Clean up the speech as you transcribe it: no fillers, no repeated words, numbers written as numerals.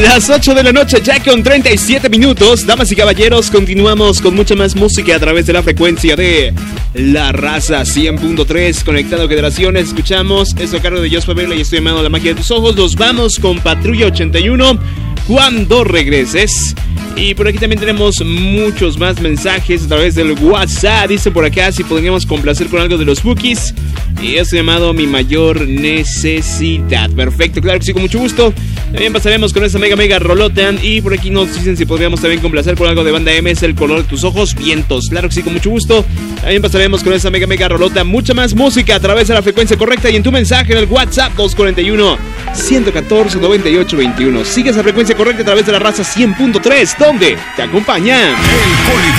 Las 8 de la noche ya con 37 minutos. Damas y caballeros, continuamos con mucha más música a través de la frecuencia de La Raza 100.3. Conectado Generaciones. Escuchamos esto a cargo de Jos Favela y estoy llamando La Magia de tus Ojos. Nos vamos con Patrulla 81. Cuando regreses. Y por aquí también tenemos muchos más mensajes a través del WhatsApp. Dice por acá si podríamos complacer con algo de los Bookies. Y esto llamado Mi Mayor Necesidad. Perfecto, claro que sí, con mucho gusto. También pasaremos con esa mega rolota. Y por aquí nos dicen si podríamos también complacer con algo de Banda MS, El Color de Tus Ojos, Vientos. Claro que sí, con mucho gusto. También pasaremos con esa mega rolota. Mucha más música a través de la frecuencia correcta. Y en tu mensaje en el WhatsApp 241-114-9821. Sigue esa frecuencia correcta a través de La Raza 100.3, donde te acompaña El Colibrí.